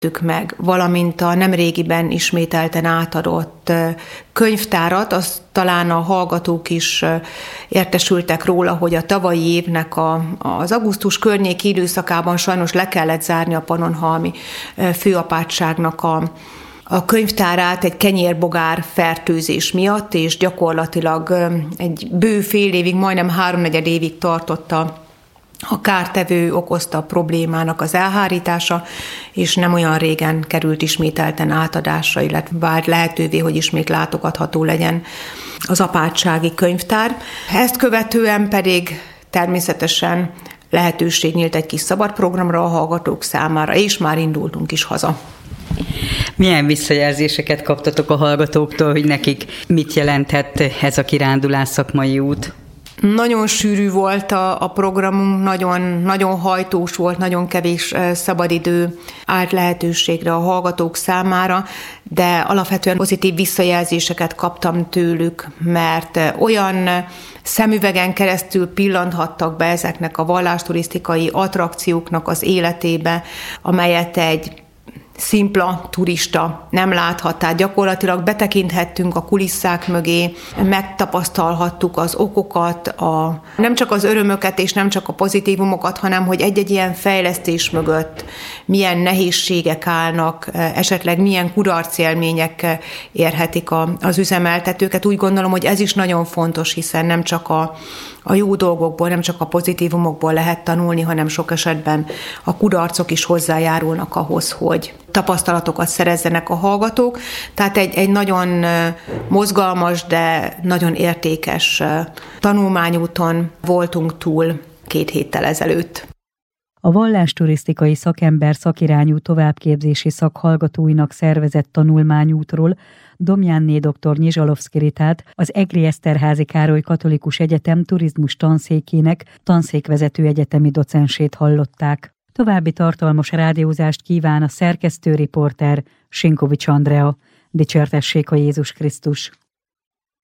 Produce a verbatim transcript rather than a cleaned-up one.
meg, valamint a nemrégiben ismételten átadott könyvtárat, azt talán a hallgatók is értesültek róla, hogy a tavalyi évnek a, az augusztus környéki időszakában sajnos le kellett zárni a Pannonhalmi főapátságnak a a könyvtárát egy kenyérbogár fertőzés miatt, és gyakorlatilag egy bő fél évig, majdnem háromnegyed évig tartotta a kártevő okozta problémának az elhárítása, és nem olyan régen került ismételten átadásra, illetve vált lehetővé, hogy ismét látogatható legyen az apátsági könyvtár. Ezt követően pedig természetesen lehetőség nyílt egy kis szabad programra a hallgatók számára, és már indultunk is haza. Milyen visszajelzéseket kaptatok a hallgatóktól, hogy nekik mit jelenthet ez a kirándulás szakmai út? Nagyon sűrű volt a, a programunk, nagyon, nagyon hajtós volt, nagyon kevés szabadidő állt lehetőségre a hallgatók számára, de alapvetően pozitív visszajelzéseket kaptam tőlük, mert olyan szemüvegen keresztül pillanthattak be ezeknek a vallásturisztikai attrakcióknak az életébe, amelyet egy szimpla turista nem láthat, tehát gyakorlatilag betekinthettünk a kulisszák mögé, megtapasztalhattuk az okokat, a, nem csak az örömöket és nem csak a pozitívumokat, hanem hogy egy-egy ilyen fejlesztés mögött milyen nehézségek állnak, esetleg milyen kudarcélmények érhetik a, az üzemeltetőket. Úgy gondolom, hogy ez is nagyon fontos, hiszen nem csak a, a jó dolgokból, nem csak a pozitívumokból lehet tanulni, hanem sok esetben a kudarcok is hozzájárulnak ahhoz, hogy tapasztalatokat szerezzenek a hallgatók. Tehát egy, egy nagyon mozgalmas, de nagyon értékes tanulmányúton voltunk túl két héttel ezelőtt. A vallásturisztikai szakember szakirányú továbbképzési szak hallgatóinak szervezett tanulmányútról Domjánné dr. Nyizsalovszky Ritát, az Egri Eszterházy Károly Katolikus Egyetem turizmus tanszékének tanszékvezető egyetemi docensét hallották. További tartalmas rádiózást kíván a szerkesztő riporter Sinkovics Andrea. Dicsértessék a Jézus Krisztus!